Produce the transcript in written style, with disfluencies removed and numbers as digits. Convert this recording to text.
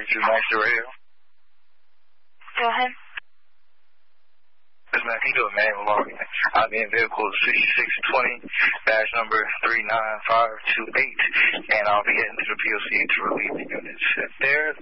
to Master Radio. Go ahead. Yes, man, can you do a manual logging? I'll be in vehicle 6620, dash number 39528, and I'll be heading to the POC to relieve the units. There,